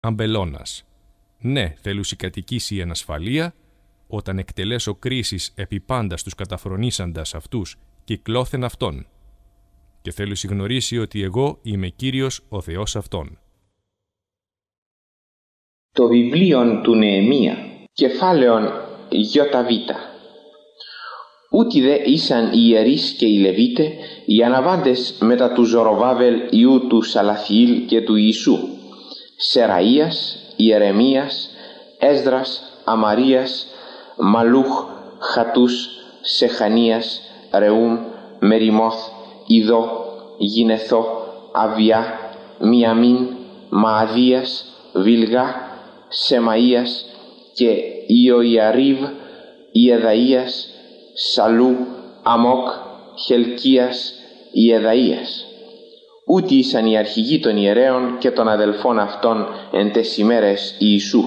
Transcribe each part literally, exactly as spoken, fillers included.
Αμπελώνας. Ναι, θέλουσι κατοικήσει εν ασφαλεία, όταν εκτελέσω κρίσεις επί πάντα στους καταφρονήσαντας αυτούς, κυκλώθεν αυτόν. Και θέλουσι γνωρίσει ότι εγώ είμαι Κύριος ο Θεός αυτόν. Το βιβλίον του Νεεμία, κεφάλαιον ΙΒ. Ούτι δε ήσαν οι ιερείς και οι Λεβίτε, οι αναβάντες μετά του Ζωροβάβελ ιού του Σαλαθιήλ και του Ιησού, Σεραΐας, Ιερεμίας, Έσδρας, Αμαρίας, Μαλούχ, Χατούς, Σεχανίας, Ρεούμ, Μεριμόθ, Ιδώ, Γινεθώ, Αβιά, Μιαμίν, Μααδίας, Βιλγά, Σεμαΐας και Ιωιαρίβ, Ιεδαΐας, Σαλού, Αμόκ, Χελκίας, Ιεδαΐας. Ούτι ήσαν οι αρχηγοί των ιερέων και των αδελφών αυτών εν τες ημέρες Ιησού.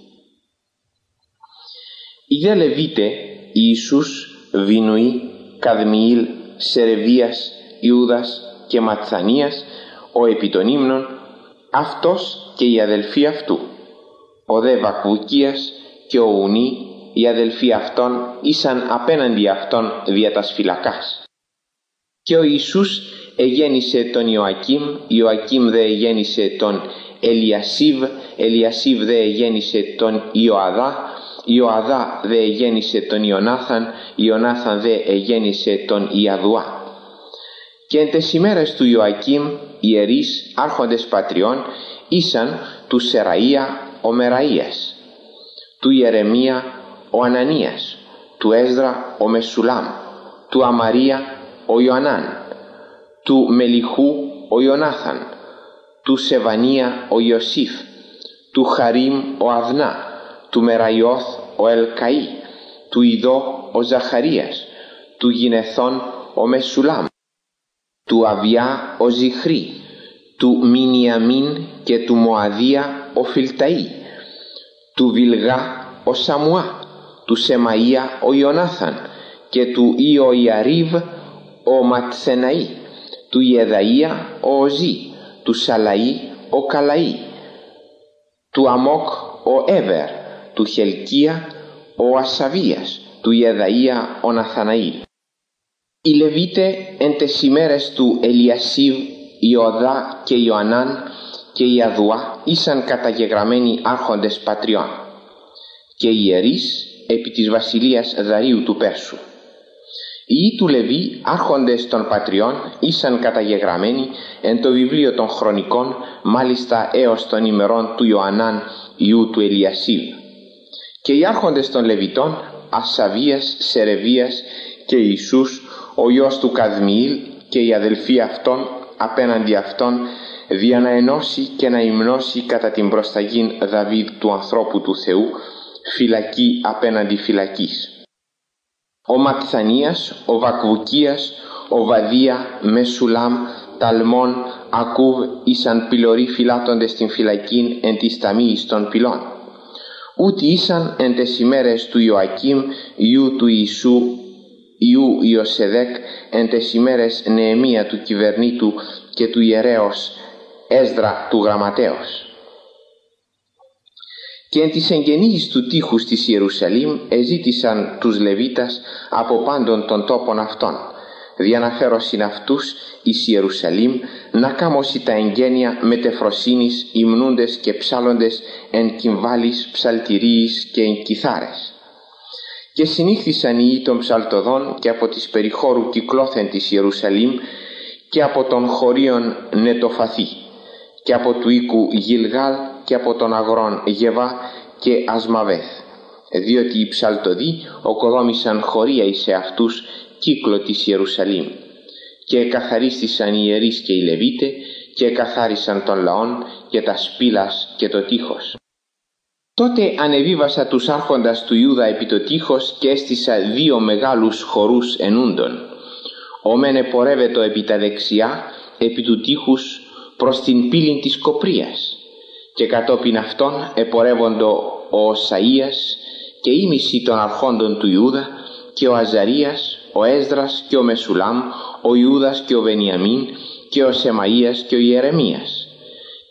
Οι δε Λεβίτε, Ιησούς, Βινουή, Καδμιήλ, Σερεβίας, Ιούδας και Ματθανίας, ο επί των ύμνων, αυτός και οι αδελφοί αυτού. Ο δε Βακβουκίας και ο Ουνή, οι αδελφοί αυτών, ήσαν απέναντι αυτών δια τας φυλακάς. Και ο Ιησούς εγέννησε τον Ιωακήμ, Ιωακήμ δε εγέννησε τον Ελιασίβ, Ελιασίβ δε εγέννησε τον Ιωαδά, Ιωαδά δε εγέννησε τον Ιωνάθαν, Ιωνάθαν δε εγέννησε τον Ιαδουά. Και εν τες ημέρες του Ιωακήμ, ιερείς άρχοντες πατριών, ήσαν του Σεραΐα ο Μεραΐας, του Ιερεμία ο Ανανίας, του Έσδρα ο Μεσουλάμ, του Αμαρία ο Ιωανάν, του Μελιχού ο Ιωνάθαν, του Σεβανία ο Ιωσήφ, του Χαρίμ ο Αδνά, του Μεραϊώθ ο Ελκαΐ, του Ιδώ ο Ζαχαρίας, του Γινεθών ο Μεσουλάμ, του Αβιά ο Ζιχρή, του Μινιαμίν και του Μοαδία ο Φιλταΐ, του Βιλγά ο Σαμουά, του Σεμαΐα ο Ιωνάθαν και του Ιωιαρίβ ο Ματσεναΐ, του Ιεδαΐα ο Οζή, του Σαλαΐ ο Καλαΐ, του Αμόκ ο Έβερ, του Χελκία ο Ασαβίας, του Ιεδαΐα ο Ναθαναήλ. Οι Λεβίτε εν τες ημέρες του Ελιασίβ, Ιωδά και Ιωανάν και Ιαδουά ήσαν καταγεγραμμένοι άρχοντες πατριών, και οι ιερείς επί της βασιλείας Δαρίου του Πέρσου. Οι ιοί του Λεβί άρχοντες των πατριών ήσαν καταγεγραμμένοι εν το βιβλίο των χρονικών, μάλιστα έως των ημερών του Ιωανάν ιού του Ελιασίβ. Και οι άρχοντες των Λεβιτών, Ασαβίας, Σερεβίας και Ιησούς, ο γιος του Καδμιήλ, και οι αδελφοί αυτών απέναντι αυτών, δια να ενώσει και να υμνώσει κατά την προσταγήν Δαβίδ του ανθρώπου του Θεού, φυλακή απέναντι φυλακής. Ο Ματθανίας, ο Βακβουκίας, ο Βαδία, Μεσουλάμ, Ταλμών, Ακούβ ήσαν πυλωροί φυλάτοντες στην φυλακήν εν της ταμείας των πυλών. Ούτι ήσαν εν τες ημέρες του Ιωακήμ, ιού του Ιησού, ιού Ιωσεδέκ, εν τες ημέρες Νεεμία του κυβερνήτου και του ιερέως Έσδρα του γραμματέως. Και εν της εγγενής του τείχους της Ιερουσαλήμ εζήτησαν τους Λεβίτας από πάντων των τόπων αυτών, διαναφέρωσιν αυτούς εις Ιερουσαλήμ να κάμωσι τα εγγένεια μετεφροσύνης, υμνούντες και ψάλλοντες εν κυμβάλης, ψαλτηρίης και εν κιθάρες. Και συνήχθησαν οι ιοί των ψαλτοδών και από τις περιχώρου κυκλώθεν της Ιερουσαλήμ και από των χωρίων Νετοφαθή και από του οίκου Γιλγάλ και από των αγρών Γεβά και Ασμαβέθ, διότι οι ψαλτοδοί οκοδόμησαν χωρία εις εαυτούς κύκλο της Ιερουσαλήμ. Και εκαθαρίστησαν οι ιερείς και οι Λεβίτε και εκαθάρισαν των λαών και τα σπήλας και το τείχος. Τότε ανεβίβασα τους άρχοντας του Ιούδα επί το τείχος και έστησα δύο μεγάλους χορούς ενούντων. Ο μεν επορεύετο επί τα δεξιά επί του τείχους προς την πύλην της Κοπρίας, και κατόπιν αυτών επορεύοντο ο Οσαΐας και ήμισοι των αρχόντων του Ιούδα και ο Αζαρίας, ο Έσδρας και ο Μεσουλάμ, ο Ιούδας και ο Βενιαμίν και ο Σεμαΐας και ο Ιερεμίας.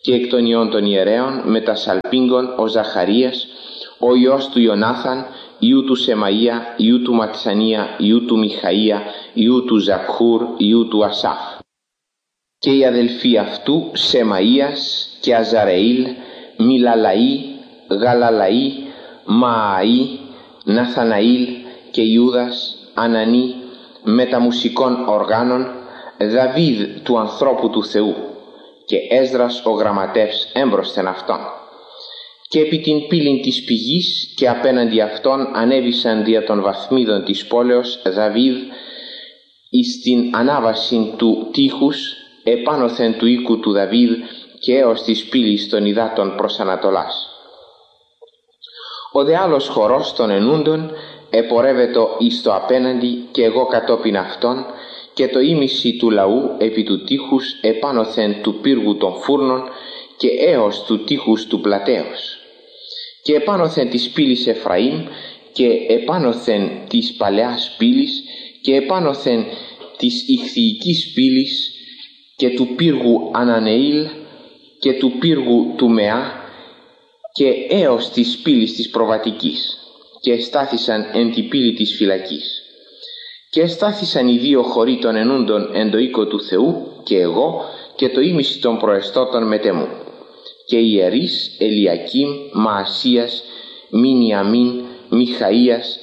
και εκ των ιών των ιερέων με τα σαλπίγκων ο Ζαχαρίας, ο ιός του Ιωνάθαν, ιού του Σεμαΐα, ιού του Ματσανία, ιού του Μιχαΐα, ιού του Ζακχούρ, ιού του Ασάφ. Και οι αδελφοί αυτού Σεμαΐας και Αζαρεήλ, Μιλαλαΐ, Γαλαλαΐ, Μααΐ, Ναθαναήλ και Ιούδας, Ανανή, με τα μουσικών οργάνων, Δαβίδ του ανθρώπου του Θεού και Έσδρας ο γραμματεύς έμπροσθεν αυτόν. Και επί την πύλην της πηγής και απέναντι αυτών ανέβησαν δια των βαθμίδων της πόλεως Δαβίδ εις την ανάβαση του τείχους επάνωθεν του οίκου του Δαβίδ και έως της πύλης των υδάτων προς Ανατολάς. Ο δε άλλος χορός των ενούντων επορεύετο εις το απέναντι και εγώ κατόπιν αυτών, και το ήμιση του λαού επί του τείχους επάνωθεν του πύργου των φούρνων και έως του τείχους του πλατέως. Και επάνωθεν της πύλης Εφραήμ και επάνωθεν της παλαιάς πύλης και επάνωθεν της ηχθυϊκής πύλης και του πύργου Ανανεήλ και του πύργου του Μεά και έως της πύλης της προβατικής, και εστάθησαν εν τη πύλη της φυλακής. Και εστάθησαν οι δύο χωροί των ενούντων εν το οίκο του Θεού και εγώ και το ήμιση των προεστώτων μετεμού. Και οι ιερείς Ελιακήμ, Μαασίας, Μινιαμίν, Μιχαΐας,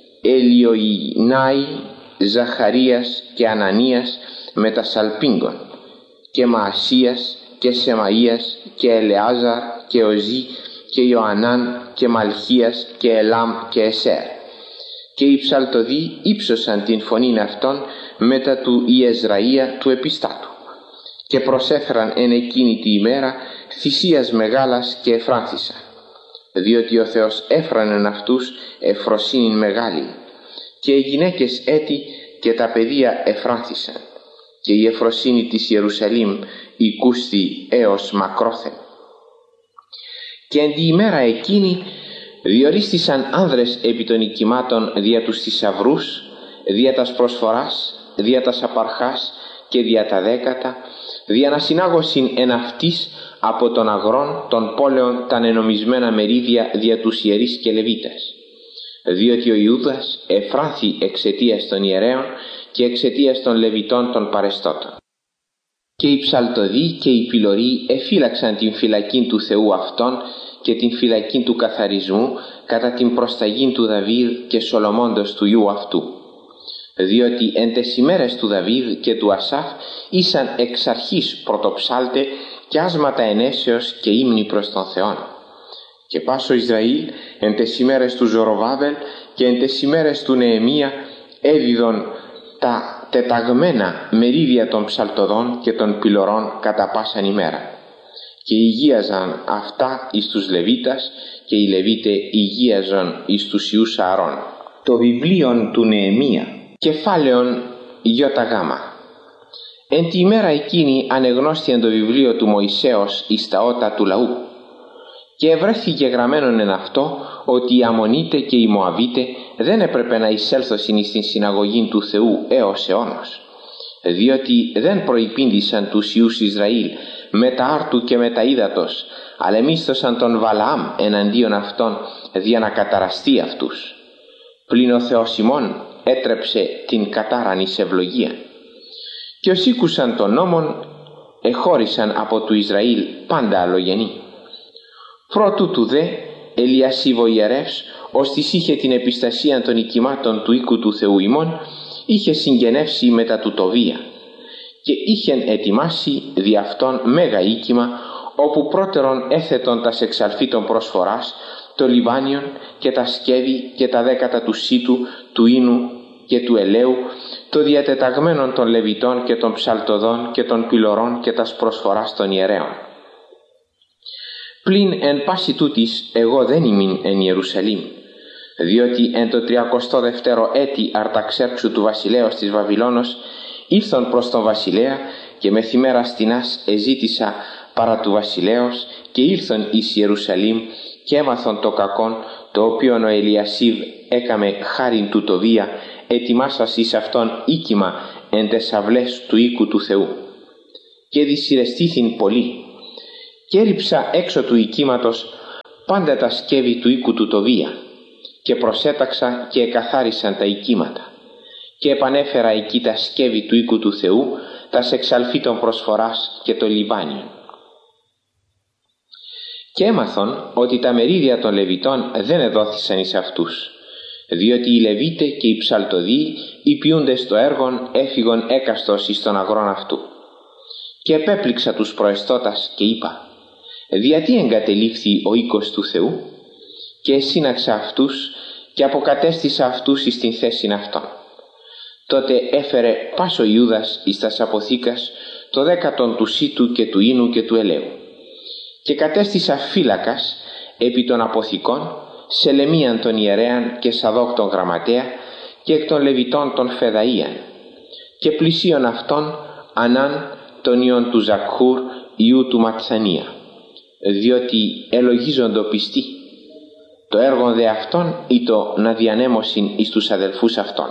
Ελιοϊνάη, Ζαχαρίας και Ανανίας με τα σαλπίγκων, και Μαασίας και Σεμαΐας και Ελεάζαρ και Οζή και Ιωαννάν και Μαλχίας και Ελάμ και Εσέρ. Και οι ψαλτοδοί ύψωσαν την φωνήν αυτών μετά του Ιεζραΐα του επιστάτου και προσέφεραν εν εκείνη τη ημέρα θυσίας μεγάλας και εφράνθησαν, διότι ο Θεός έφρανεν αυτούς εφροσύνην μεγάλη, και οι γυναίκες έτη και τα παιδεία εφράνθησαν, και η εφροσύνη της Ιερουσαλήμ οικούστη έως μακρόθεν. Και εν τη ημέρα εκείνη διορίστησαν άνδρες επί των οικημάτων δια τους θησαυρούς, δια τας προσφοράς, δια τας απαρχάς και δια τα δέκατα, δια να συνάγωσιν εν αυτής από των αγρών των πόλεων τα ενομισμένα μερίδια δια τους ιερείς και λεβίτας. Διότι ο Ιούδας εφράνθη εξαιτίας των ιερέων και εξαιτίας των λεβιτών των παρεστώτων. Και οι ψαλτοδοί και οι πυλωροί εφύλαξαν την φυλακήν του Θεού αυτών και την φυλακήν του καθαρισμού κατά την προσταγήν του Δαβίδ και Σολομώντος του ιού αυτού. Διότι εν τες ημέρες του Δαβίδ και του Ασάφ ήσαν εξ αρχής πρωτοψάλτε και άσματα ενέσεως και ύμνοι προς τον Θεόν. Και πάσο Ισραήλ εν τες ημέρες του Ζωροβάβελ και εν τες ημέρες του Νεεμία έδιδον τα τεταγμένα μερίδια των ψαλτοδών και των πυλωρών κατά πάσαν ημέρα. Και υγείαζαν αυτά εις τους Λεβίτας και οι Λεβίτε υγείαζαν εις τους ιούς Ααρών. Το βιβλίον του Νεεμία, κεφάλαιον Ιώτα Γάμα. Εν τη ημέρα εκείνη ανεγνώστιαν το βιβλίο του Μωυσέως εις τα ότα του λαού. Και ευρέθηκε γραμμένον εν αυτό ότι οι Αμμονίτε και οι Μωαβίτε δεν έπρεπε να εισέλθωσιν εις την συναγωγήν του Θεού έως αιώνος, διότι δεν προϋπήντησαν τους ιούς Ισραήλ με τα άρτου και με τα ύδατος, αλλά εμίσθωσαν τον Βαλαάμ εναντίον αυτών δια να καταραστεί αυτούς. Πλην ο Θεός ημών έτρεψε την κατάραν εις ευλογία. Και ως ήκουσαν των νόμων εχώρισαν από του Ισραήλ πάντα αλλογενή. Πρώτου του δε Ελιασίβ ο ιερεύς, ως της είχε την επιστασία των οικημάτων του οίκου του Θεού ημών, είχε συγγενεύσει μετά του Τοβία και είχεν ετοιμάσει δι' αυτόν μέγα οίκημα, όπου πρώτερον έθετον τας εξαλφίτων προσφοράς, το λιβάνιον και τα σκεύη και τα δέκατα του σίτου, του ίνου και του ελαίου, το διατεταγμένον των Λεβιτών και των ψαλτοδών και των πυλωρών και τας προσφοράς των ιερέων. Πλην εν πάση τούτης εγώ δεν ήμην εν Ιερουσαλήμ, διότι εν το τριακοστό δευτέρο έτη Αρταξέρξου του βασιλέως της Βαβυλώνος ήρθον προς τον βασιλέα και μεθημέρα στινάς εζήτησα παρά του βασιλέως και ήρθον εις Ιερουσαλήμ και έμαθον το κακόν το οποίον ο Ελιασίβ έκαμε χάριν του Τοβία, ετοιμάσας εις αυτόν οίκημα εν τες αυλές του οίκου του Θεού. Και δυσυρεστήθην πολύ. και έριψα έξω του οικίματος πάντα τα σκεύη του οίκου του Τοβία και προσέταξα και εκαθάρισαν τα οικίματα και επανέφερα εκεί τα σκεύη του οίκου του Θεού, τας εξαλφίτων προσφοράς και το λιβάνιον. Και έμαθον ότι τα μερίδια των Λεβιτών δεν εδόθησαν εις αυτούς, διότι οι Λεβίτε και οι ψαλτοδοί, οι ποιούντες το έργον, έφυγον έκαστος εις τον αγρόν αυτού. Και επέπληξα τους προεστώτας και είπα, διατί εγκατελείφθη ο οίκος του Θεού, και εσύναξα αυτούς και αποκατέστησα αυτούς εις την θέσιν αυτών. Τότε έφερε πας ο Ιούδας εις τας αποθήκας το δέκατον του σίτου και του ίνου και του ελαίου. Και κατέστησα φύλακας επί των αποθηκών Σελεμίαν τον ιερέαν και Σαδόκ τον γραμματέα και εκ των Λεβιτών τον Φεδαΐαν και πλησίον αυτών Ανάν τον ιον του Ζακχούρ ιού του Ματσανία, διότι ελογίζοντο πιστοί. Το έργο δε αυτών ήτο να διανέμωσιν εις τους αδελφούς αυτών.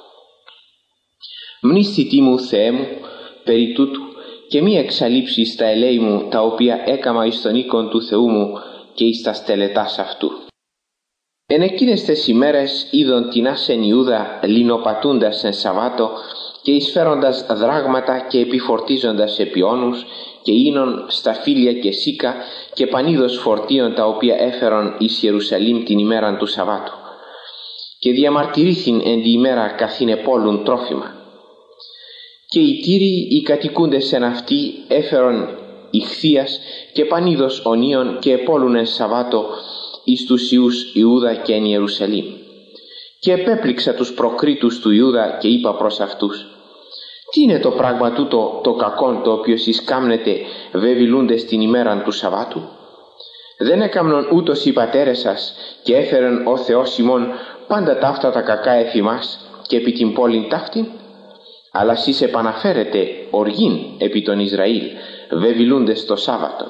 Μνήσθητη μου, Θεέ μου, περί τούτου και μη εξαλείψεις τα ελέη μου τα οποία έκαμα εις τον οίκον του Θεού μου και εις τα στελετάς αυτού. Εν εκείνες τες ημέρες είδον τινάς εν Ιούδα λινοπατούντας εν Σαββάτο και εισφέροντας δράγματα και επιφορτίζοντας επιώνους και ίνων σταφύλια και σίκα και πανίδος φορτίων τα οποία έφερον εις Ιερουσαλήμ την ημέραν του Σαββάτου. Και διαμαρτυρήθην εν τη ημέρα καθήν επόλουν τρόφιμα. Και οι τύροι οι κατοικούντες εν αυτή έφερον ηχθείας και πανίδος ονίων και επόλουν εν Σαββάτο εις τους Ιούς Ιούδα και εν Ιερουσαλήμ. Και επέπληξα τους προκρίτους του Ιούδα και είπα προς αυτούς, τι είναι το πράγμα τούτο το κακόν το οποίο σεις κάμνετε βεβηλούντες την ημέραν του Σαββάτου? Δεν έκαμνον ούτως οι πατέρες σας και έφερεν ο Θεός ημών πάντα ταύτα τα κακά εφημάς και επί την πόλην ταύτην? Αλλά σεις επαναφέρετε οργήν επί τον Ισραήλ βεβηλούντες το Σάββατον.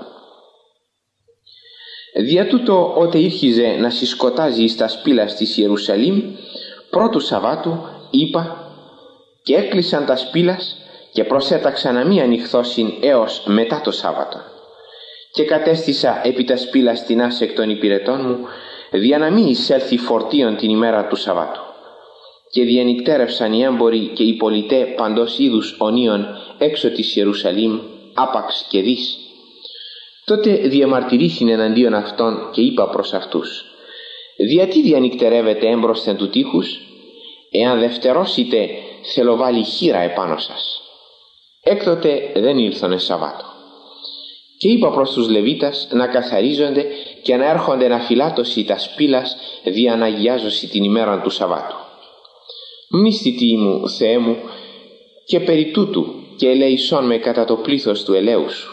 Δια τούτο ότε ήρχιζε να συσκοτάζει εις τα σπήλας της Ιερουσαλήμ πρώτου Σαββάτου είπα και έκλεισαν τα σπήλας και προσέταξα να μη ανοιχθώσιν έως μετά το Σάββατο. Και κατέστησα επί τα σπήλας την άσε εκ των υπηρετών μου δια να μη εισέλθει φορτίον την ημέρα του Σαββάτου. Και διενυκτέρευσαν οι έμποροι και οι πολιτέ παντός είδους ονίων έξω της Ιερουσαλήμ άπαξ και δις. Τότε διαμαρτυρήθην εναντίον αυτών και είπα προς αυτούς, διατί διανυκτερεύετε έμπροσθεν του τείχους? Εάν δευτερώσετε θέλω βάλει χείρα επάνω σας. Έκτοτε δεν ήλθονε Σαββάτο. Και είπα προς τους Λεβίτας να καθαρίζονται και να έρχονται να φυλάτωση τα σπήλας δια να αγιάζωση την ημέραν του Σαββάτου. Μνήσθητη μου, Θεέ μου, και περί τούτου και ελεησόν με κατά το πλήθος του ελαίου σου.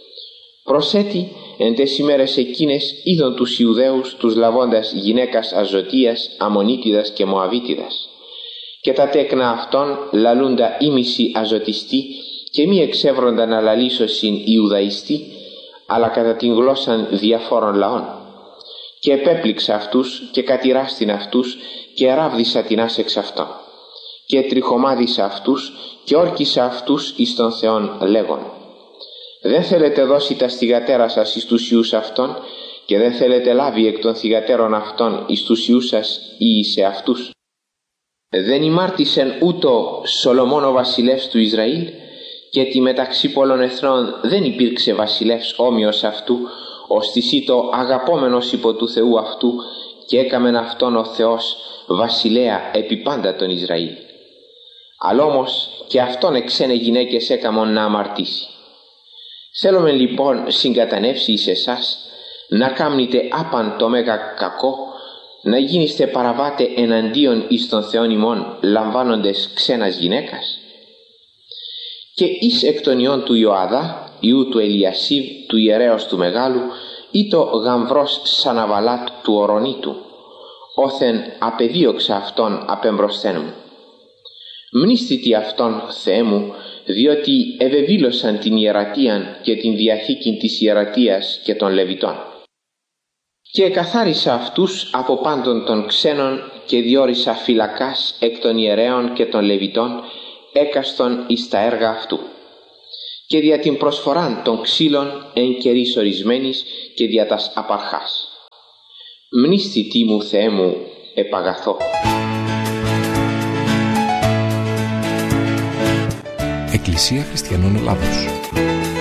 Προσέτη εν τες ημέρες εκείνες είδον τους Ιουδαίους τους λαβώντας γυναίκας Αζωτίας, Αμμονίτιδας και Μωαβίτιδας. Και τα τέκνα αυτών λαλούντα ήμιση αζωτιστή και μη εξεύροντα να λαλήσωσιν Ιουδαϊστή, αλλά κατά την γλώσσαν διαφόρων λαών. Και επέπληξα αυτούς και κατηράστην αυτούς και εράβδισα την άσεξ αυτών. Και τριχομάδισα αυτούς και όρκισα αυτούς εις τον Θεόν λέγον, δεν θέλετε δώσει τα θυγατέρα σας εις τους Ιούς αυτών και δεν θέλετε λάβει εκ των θυγατέρων αυτών εις τους Ιούς σας ή εις αυτούς. Δεν ημάρτησεν ούτω Σολομών ο βασιλεύς του Ισραήλ και τη μεταξύ πολλών εθνών δεν υπήρξε βασιλεύς όμοιος αυτού, ώστις ήτο αγαπόμενος υπό του Θεού αυτού και έκαμεν αυτόν ο Θεός βασιλέα επί πάντα τον Ισραήλ. Αλλά όμως και αυτόν εξένε γυναίκες έκαμον να αμαρτήσει. Θέλουμε λοιπόν συγκατανεύσει εις εσάς να κάμνετε άπαν το μέγα κακό, να γίνεστε παραβάτε εναντίον εις των Θεών ημών λαμβάνοντες ξένας γυναίκας. Και εις εκ των ιών του Ιωαδά, ιού του Ελιασίβ, του ιερέως του Μεγάλου, ήτο γαμβρός Σαναβαλάτ του Ορονίτου, όθεν απεδίωξα αυτόν απεμπροσθέν μου. Μνήσθητη αυτόν, Θεέ μου, διότι ευεβήλωσαν την ιερατείαν και την διαθήκην της ιερατείας και των Λεβιτών. Και εκαθάρισα αυτούς από πάντων των ξένων και διόρισα φυλακάς εκ των ιερέων και των Λεβιτών έκαστον εις τα έργα αυτού. και δια την προσφοράν των ξύλων εν καιρής ορισμένης και δια τας απαρχάς. Μνήσθητη μου, Θεέ μου, επαγαθώ. Εκκλησία Χριστιανών Ελλάδος.